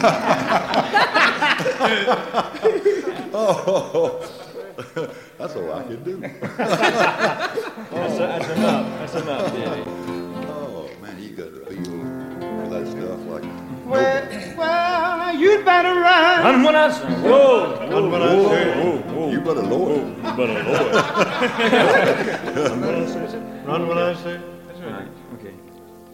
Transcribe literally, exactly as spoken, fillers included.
Oh, that's all I can do. That's, that's enough. That's enough, Daddy. Oh, man, you got to feel that stuff like Well, well, you'd better run. Run when I say. Whoa, Run when I say. whoa, whoa. You better lower it. You better lower it. Run when I say. Run when I say. That's All right. right, okay.